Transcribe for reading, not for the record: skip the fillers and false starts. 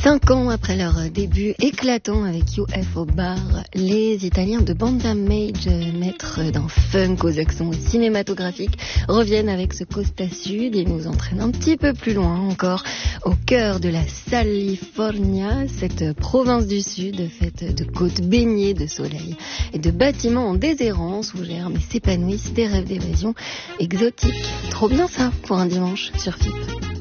5 ans après leur début éclatant avec UFO Bar, les Italiens de Banda Mage, maîtres d'un funk aux accents cinématographiques, reviennent avec ce Costa Sud et nous entraînent un petit peu plus loin encore, au cœur de la California, cette province du Sud faite de côtes baignées de soleil et de bâtiments en déshérence où germent et s'épanouissent des rêves d'évasion exotiques. Trop bien ça pour un dimanche sur FIP.